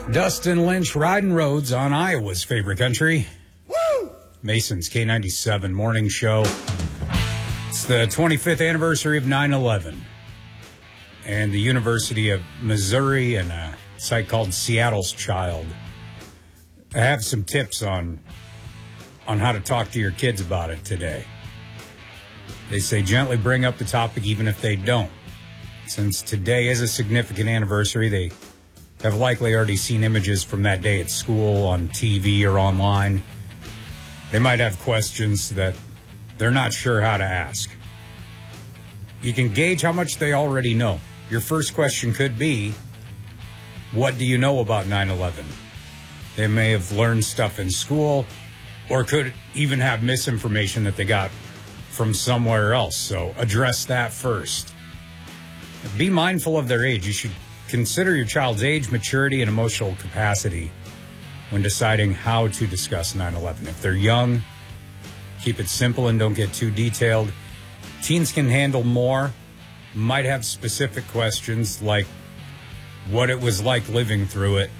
Dustin Lynch riding roads on Iowa's favorite country. Woo! Mason's K97 morning show. It's the 25th anniversary of 9/11. And the University of Missouri and a site called Seattle's Child. I have some tips on how to talk to your kids about it today. They say gently bring up the topic even if they don't. Since today is a significant anniversary, they have likely already seen images from that day at school, on TV, or online. They might have questions that they're not sure how to ask. You can gauge how much they already know. Your first question could be, what do you know about 9/11? They may have learned stuff in school, or could even have misinformation that they got from somewhere else. So address that first. Be mindful of their age. You should consider your child's age, maturity, and emotional capacity when deciding how to discuss 9/11. If they're young, keep it simple and don't get too detailed. Teens can handle more, might have specific questions like what it was like living through it.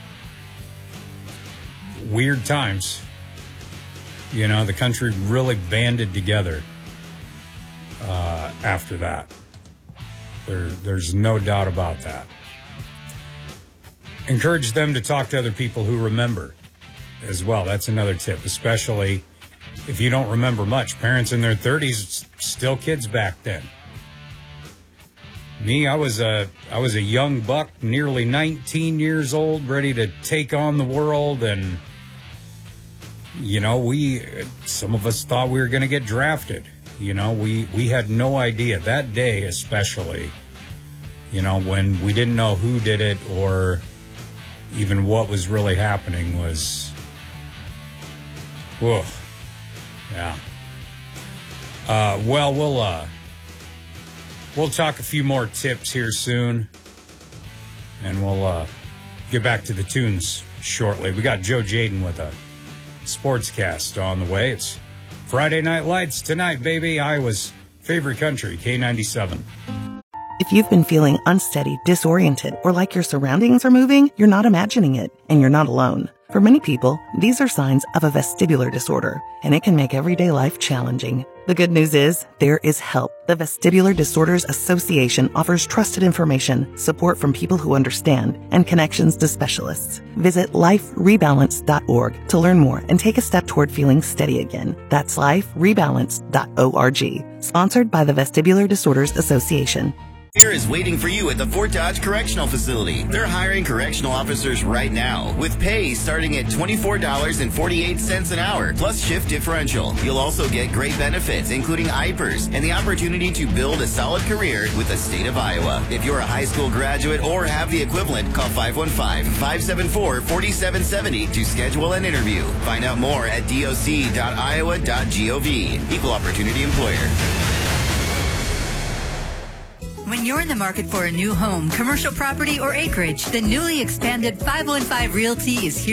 Weird times. You know, the country really banded together after that. There's no doubt about that. Encourage them to talk to other people who remember as well. That's another tip, especially if you don't remember much. Parents in their 30s, still kids back then. Me, I was a young buck, nearly 19 years old, ready to take on the world. And, you know, some of us thought we were going to get drafted. You know, we had no idea that day, especially, you know, when we didn't know who did it or even what was really happening was, whoa, yeah. Well, we'll talk a few more tips here soon, and we'll get back to the tunes shortly. We got Joe Jaden with a sportscast on the way. It's Friday Night Lights tonight, baby. Iowa's favorite country, K97. If you've been feeling unsteady, disoriented, or like your surroundings are moving, you're not imagining it, and you're not alone. For many people, these are signs of a vestibular disorder, and it can make everyday life challenging. The good news is, there is help. The Vestibular Disorders Association offers trusted information, support from people who understand, and connections to specialists. Visit liferebalance.org to learn more and take a step toward feeling steady again. That's liferebalance.org. Sponsored by the Vestibular Disorders Association. Air is waiting for you at the Fort Dodge Correctional Facility. They're hiring correctional officers right now, with pay starting at $24.48 an hour, plus shift differential. You'll also get great benefits, including IPERS, and the opportunity to build a solid career with the state of Iowa. If you're a high school graduate or have the equivalent, call 515-574-4770 to schedule an interview. Find out more at doc.iowa.gov. Equal Opportunity Employer. When you're in the market for a new home, commercial property, or acreage, the newly expanded 515 Realty is here